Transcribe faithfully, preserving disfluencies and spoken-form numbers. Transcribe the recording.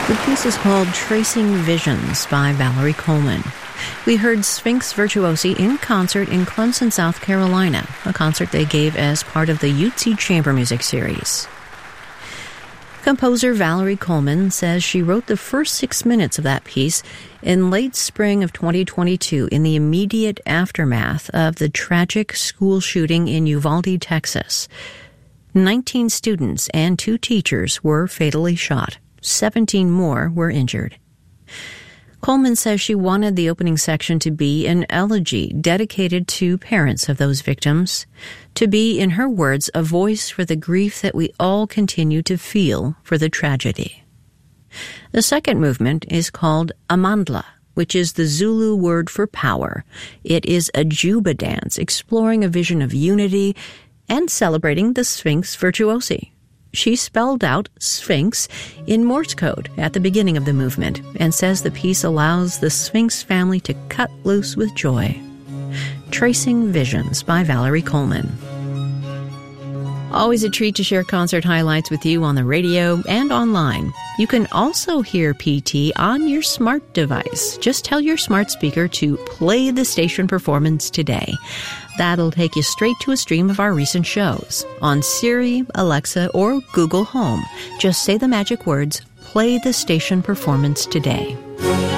The piece is called Tracing Visions by Valerie Coleman. We heard Sphinx Virtuosi in concert in Clemson, South Carolina, a concert they gave as part of the Utsi Chamber Music Series. Composer Valerie Coleman says she wrote the first six minutes of that piece in late spring of twenty twenty-two in the immediate aftermath of the tragic school shooting in Uvalde, Texas. Nineteen students and two teachers were fatally shot. Seventeen more were injured. Coleman says she wanted the opening section to be an elegy dedicated to parents of those victims, to be, in her words, a voice for the grief that we all continue to feel for the tragedy. The second movement is called Amandla, which is the Zulu word for power. It is a Juba dance exploring a vision of unity and celebrating the Sphinx Virtuosi. She spelled out Sphinx in Morse code at the beginning of the movement and says the piece allows the Sphinx family to cut loose with joy. Tracing Visions by Valerie Coleman. Always a treat to share concert highlights with you on the radio and online. You can also hear P T on your smart device. Just tell your smart speaker to play the station performance today. That'll take you straight to a stream of our recent shows on Siri, Alexa, or Google Home. Just say the magic words, play the station performance today.